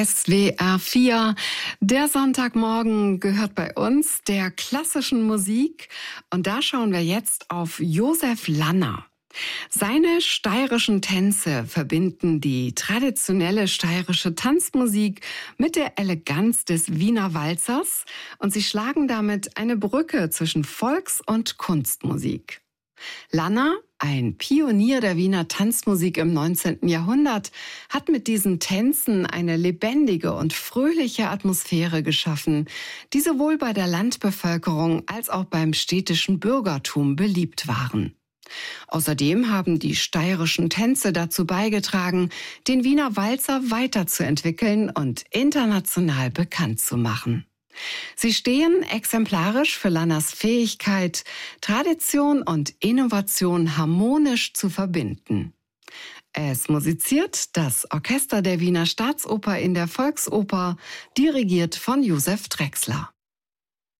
SWR 4. Der Sonntagmorgen gehört bei uns der klassischen Musik. Und da schauen wir jetzt auf Josef Lanner. Seine steirischen Tänze verbinden die traditionelle steirische Tanzmusik mit der Eleganz des Wiener Walzers und sie schlagen damit eine Brücke zwischen Volks- und Kunstmusik. Lanner, ein Pionier der Wiener Tanzmusik im 19. Jahrhundert, hat mit diesen Tänzen eine lebendige und fröhliche Atmosphäre geschaffen, die sowohl bei der Landbevölkerung als auch beim städtischen Bürgertum beliebt waren. Außerdem haben die steirischen Tänze dazu beigetragen, den Wiener Walzer weiterzuentwickeln und international bekannt zu machen. Sie stehen exemplarisch für Lanners Fähigkeit, Tradition und Innovation harmonisch zu verbinden. Es musiziert das Orchester der Wiener Staatsoper in der Volksoper, dirigiert von Josef Drechsler.